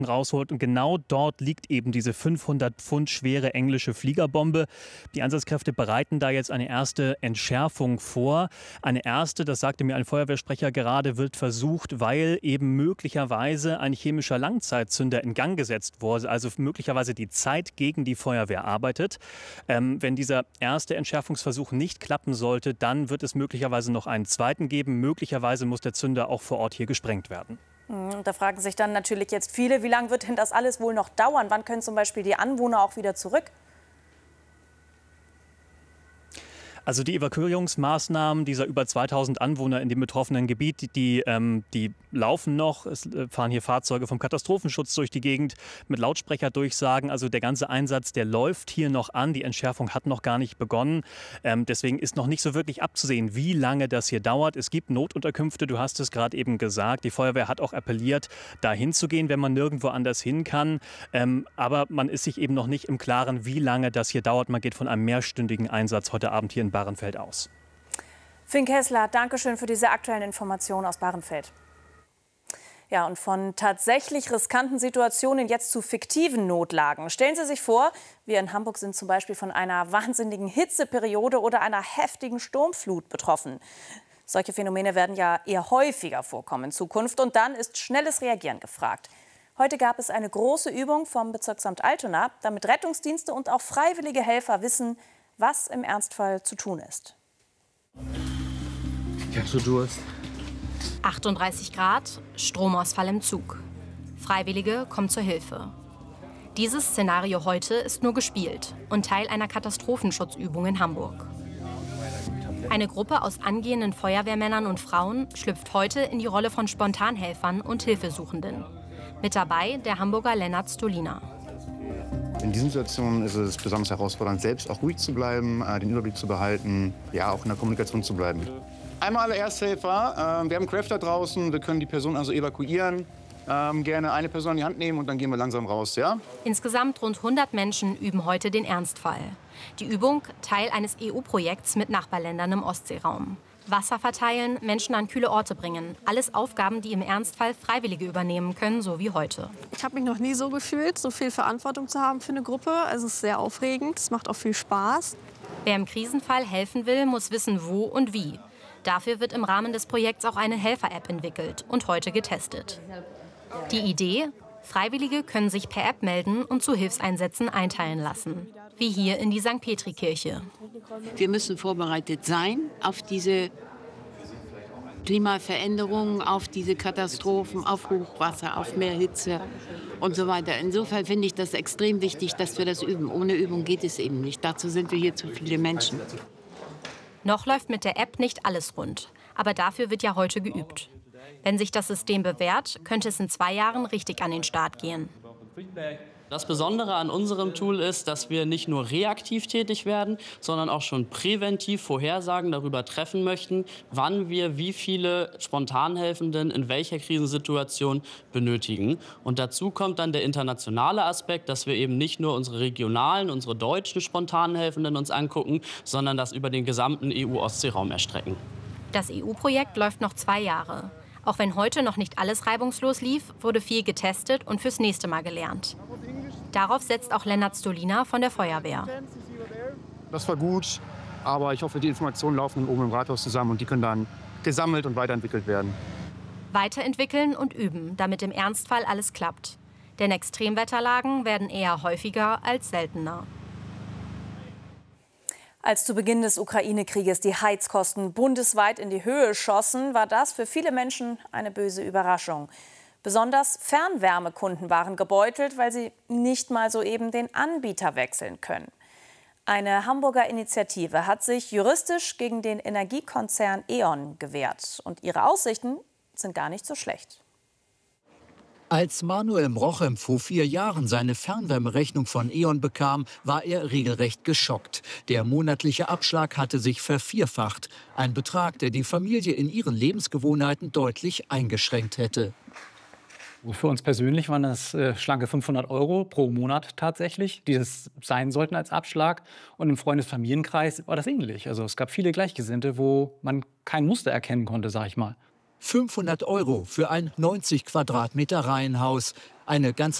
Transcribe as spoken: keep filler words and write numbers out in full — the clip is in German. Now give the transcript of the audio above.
rausholt. Und genau dort liegt eben diese fünfhundert Pfund schwere englische Fliegerbombe. Die Einsatzkräfte bereiten da jetzt eine erste Entschärfung vor. Eine erste, das sagte mir ein Feuerwehrsprecher gerade, wird versucht, weil eben möglicherweise ein chemischer Langzeitzünder in Gang gesetzt wurde. Also möglicherweise die Zeit gegen die Feuerwehr arbeitet. Ähm, wenn dieser erste Entschärfungsversuch nicht klappen sollte, dann wird es möglicherweise noch einen zweiten geben. Möglicherweise muss der Zünder auch vor Ort hier gesprengt werden. Und da fragen sich dann natürlich jetzt viele, wie lange wird denn das alles wohl noch dauern? Wann können zum Beispiel die Anwohner auch wieder zurück? Also die Evakuierungsmaßnahmen dieser über zweitausend Anwohner in dem betroffenen Gebiet, die, die, ähm, die laufen noch. Es fahren hier Fahrzeuge vom Katastrophenschutz durch die Gegend mit Lautsprecherdurchsagen. Also der ganze Einsatz, der läuft hier noch an. Die Entschärfung hat noch gar nicht begonnen. Ähm, deswegen ist noch nicht so wirklich abzusehen, wie lange das hier dauert. Es gibt Notunterkünfte, du hast es gerade eben gesagt. Die Feuerwehr hat auch appelliert, da hinzugehen, wenn man nirgendwo anders hin kann. Ähm, aber man ist sich eben noch nicht im Klaren, wie lange das hier dauert. Man geht von einem mehrstündigen Einsatz heute Abend hier in Bahrenfeld aus. Finn Kessler, danke schön für diese aktuellen Informationen aus Bahrenfeld. Ja, und von tatsächlich riskanten Situationen jetzt zu fiktiven Notlagen. Stellen Sie sich vor, wir in Hamburg sind zum Beispiel von einer wahnsinnigen Hitzeperiode oder einer heftigen Sturmflut betroffen. Solche Phänomene werden ja eher häufiger vorkommen in Zukunft und dann ist schnelles Reagieren gefragt. Heute gab es eine große Übung vom Bezirksamt Altona, damit Rettungsdienste und auch freiwillige Helfer wissen, was im Ernstfall zu tun ist. Ich hab so Durst. achtunddreißig Grad, Stromausfall im Zug. Freiwillige kommen zur Hilfe. Dieses Szenario heute ist nur gespielt und Teil einer Katastrophenschutzübung in Hamburg. Eine Gruppe aus angehenden Feuerwehrmännern und Frauen schlüpft heute in die Rolle von Spontanhelfern und Hilfesuchenden. Mit dabei der Hamburger Lennart Stolina. In diesen Situationen ist es besonders herausfordernd, selbst auch ruhig zu bleiben, den Überblick zu behalten, ja, auch in der Kommunikation zu bleiben. Einmal alle Ersthelfer. Wir haben Crafter draußen, wir können die Person also evakuieren. Ähm, gerne eine Person an die Hand nehmen und dann gehen wir langsam raus, ja? Insgesamt rund hundert Menschen üben heute den Ernstfall. Die Übung Teil eines E U-Projekts mit Nachbarländern im Ostseeraum. Wasser verteilen, Menschen an kühle Orte bringen. Alles Aufgaben, die im Ernstfall Freiwillige übernehmen können, so wie heute. Ich habe mich noch nie so gefühlt, so viel Verantwortung zu haben für eine Gruppe. Also es ist sehr aufregend, es macht auch viel Spaß. Wer im Krisenfall helfen will, muss wissen, wo und wie. Dafür wird im Rahmen des Projekts auch eine Helfer-App entwickelt und heute getestet. Die Idee? Freiwillige können sich per App melden und zu Hilfseinsätzen einteilen lassen. Wie hier in die Sankt Petri-Kirche. Wir müssen vorbereitet sein auf diese Klimaveränderungen, auf diese Katastrophen, auf Hochwasser, auf mehr Hitze und so weiter. Insofern finde ich das extrem wichtig, dass wir das üben. Ohne Übung geht es eben nicht. Dazu sind wir hier zu viele Menschen. Noch läuft mit der App nicht alles rund. Aber dafür wird ja heute geübt. Wenn sich das System bewährt, könnte es in zwei Jahren richtig an den Start gehen. Das Besondere an unserem Tool ist, dass wir nicht nur reaktiv tätig werden, sondern auch schon präventiv Vorhersagen darüber treffen möchten, wann wir wie viele Spontanhelfenden in welcher Krisensituation benötigen. Und dazu kommt dann der internationale Aspekt, dass wir eben nicht nur unsere regionalen, unsere deutschen Spontanhelfenden uns angucken, sondern das über den gesamten E U-Ostseeraum erstrecken. Das E U-Projekt läuft noch zwei Jahre. Auch wenn heute noch nicht alles reibungslos lief, wurde viel getestet und fürs nächste Mal gelernt. Darauf setzt auch Lennart Stolina von der Feuerwehr. Das war gut, aber ich hoffe, die Informationen laufen oben im Rathaus zusammen und die können dann gesammelt und weiterentwickelt werden. Weiterentwickeln und üben, damit im Ernstfall alles klappt. Denn Extremwetterlagen werden eher häufiger als seltener. Als zu Beginn des Ukraine-Krieges die Heizkosten bundesweit in die Höhe schossen, war das für viele Menschen eine böse Überraschung. Besonders Fernwärmekunden waren gebeutelt, weil sie nicht mal soeben den Anbieter wechseln können. Eine Hamburger Initiative hat sich juristisch gegen den Energiekonzern E.ON gewehrt. Und ihre Aussichten sind gar nicht so schlecht. Als Manuel Mrochem vor vier Jahren seine Fernwärmerechnung von E.ON bekam, war er regelrecht geschockt. Der monatliche Abschlag hatte sich vervierfacht. Ein Betrag, der die Familie in ihren Lebensgewohnheiten deutlich eingeschränkt hätte. Für uns persönlich waren das äh, schlanke fünfhundert Euro pro Monat tatsächlich, die es sein sollten als Abschlag. Und im Freundes-Familienkreis war das ähnlich. Also es gab viele Gleichgesinnte, wo man kein Muster erkennen konnte, sag ich mal. fünfhundert Euro für ein neunzig Quadratmeter Reihenhaus. Eine ganze